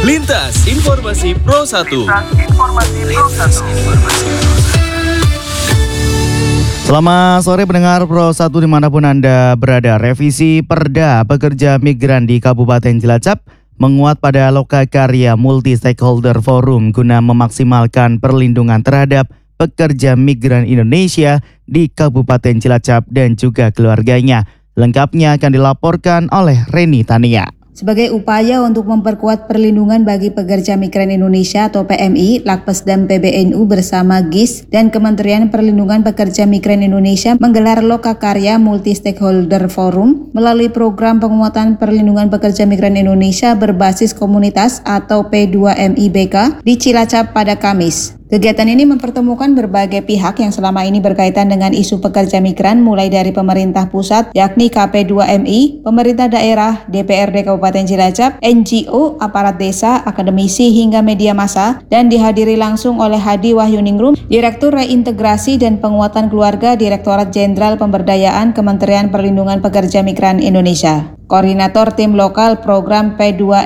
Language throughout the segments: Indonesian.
Lintas Informasi Pro 1. Selamat sore pendengar Pro 1 dimanapun Anda berada. Revisi Perda Pekerja Migran di Kabupaten Cilacap menguat pada Lokakarya Multi Stakeholder Forum guna memaksimalkan perlindungan terhadap pekerja migran Indonesia di Kabupaten Cilacap dan juga keluarganya. Lengkapnya akan dilaporkan oleh Reni Tania. Sebagai upaya untuk memperkuat perlindungan bagi pekerja migran Indonesia atau PMI, Lakpesdam PBNU bersama GIS dan Kementerian Perlindungan Pekerja Migran Indonesia menggelar Lokakarya Multi Stakeholder Forum melalui program penguatan perlindungan pekerja migran Indonesia berbasis komunitas atau P2MIBK di Cilacap pada Kamis. Kegiatan ini mempertemukan berbagai pihak yang selama ini berkaitan dengan isu pekerja migran mulai dari pemerintah pusat yakni KP2MI, pemerintah daerah, DPRD Kabupaten Cilacap, NGO, aparat desa, akademisi hingga media massa dan dihadiri langsung oleh Hadi Wahyuningrum, Direktur Reintegrasi dan Penguatan Keluarga Direktorat Jenderal Pemberdayaan Kementerian Perlindungan Pekerja Migran Indonesia. Koordinator Tim Lokal Program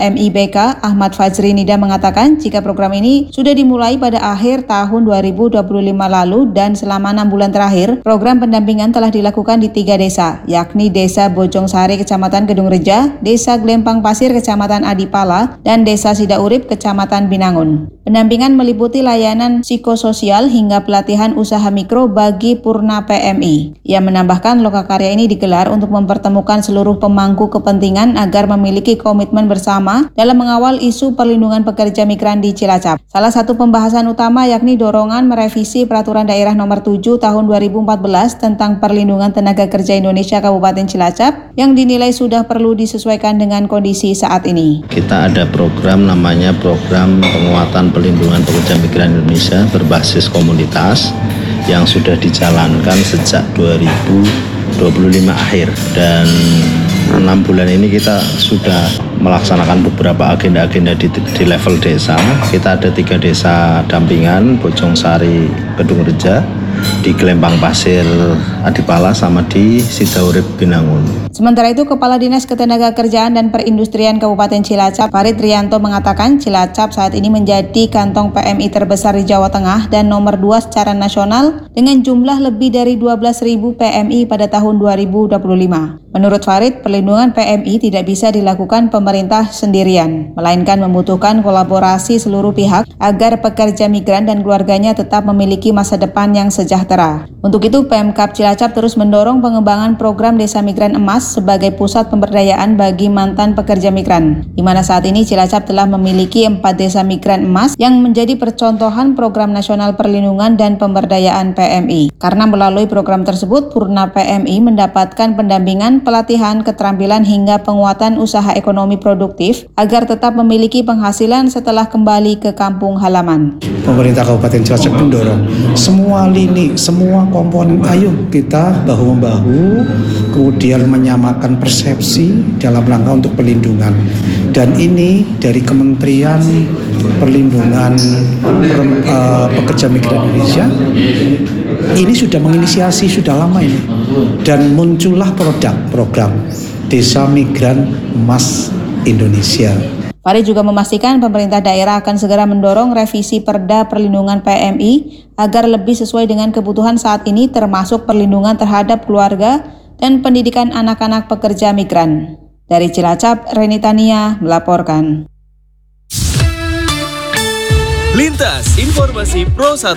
P2MIBK Ahmad Fajri Nida mengatakan jika program ini sudah dimulai pada akhir tahun 2025 lalu dan selama 6 bulan terakhir, program pendampingan telah dilakukan di 3 desa, yakni Desa Bojongsari Kecamatan Kedung Reja, Desa Glempang Pasir Kecamatan Adipala, dan Desa Sidaurip Kecamatan Binangun. Pendampingan meliputi layanan psikososial hingga pelatihan usaha mikro bagi Purna PMI. Ia menambahkan Lokakarya ini digelar untuk mempertemukan seluruh pemangku kepentingan agar memiliki komitmen bersama dalam mengawal isu perlindungan pekerja migran di Cilacap. Salah satu pembahasan utama yakni dorongan merevisi Peraturan Daerah Nomor 7 Tahun 2014 tentang Perlindungan Tenaga Kerja Indonesia Kabupaten Cilacap yang dinilai sudah perlu disesuaikan dengan kondisi saat ini. Kita ada program namanya Program Penguatan Perlindungan Pekerja Migran Indonesia berbasis komunitas yang sudah dijalankan sejak 2025 akhir dan 6 bulan ini kita sudah melaksanakan beberapa agenda-agenda di level desa. Kita ada 3 desa dampingan, Bojongsari, Kedung Reja, di Glempang Pasir, Adipala, sama di Sidaurip, Binangun. Sementara itu, Kepala Dinas Ketenagakerjaan dan Perindustrian Kabupaten Cilacap, Farid Rianto mengatakan Cilacap saat ini menjadi kantong PMI terbesar di Jawa Tengah dan nomor 2 secara nasional dengan jumlah lebih dari 12.000 PMI pada tahun 2025. Menurut Farid, perlindungan PMI tidak bisa dilakukan pemerintah sendirian, melainkan membutuhkan kolaborasi seluruh pihak agar pekerja migran dan keluarganya tetap memiliki masa depan yang sejahtera. Untuk itu, Pemkab Cilacap terus mendorong pengembangan program Desa Migran Emas sebagai pusat pemberdayaan bagi mantan pekerja migran, di mana saat ini Cilacap telah memiliki 4 Desa Migran Emas yang menjadi percontohan program nasional perlindungan dan pemberdayaan PMI. Karena melalui program tersebut, Purna PMI mendapatkan pendampingan, pelatihan, keterampilan hingga penguatan usaha ekonomi produktif agar tetap memiliki penghasilan setelah kembali ke kampung halaman. Pemerintah Kabupaten Cilacap mendorong semua lini, semua komponen, ayo kita bahu-membahu, kemudian menyamakan persepsi dalam rangka untuk perlindungan. Dan ini dari Kementerian Perlindungan Pekerja Migran Indonesia, ini sudah menginisiasi, sudah lama ini. Dan muncullah program Desa Migran Emas Indonesia. Farid juga memastikan pemerintah daerah akan segera mendorong revisi Perda Perlindungan PMI agar lebih sesuai dengan kebutuhan saat ini termasuk perlindungan terhadap keluarga dan pendidikan anak-anak pekerja migran. Dari Cilacap, Reni Tania melaporkan. Lintas Informasi Pro 1.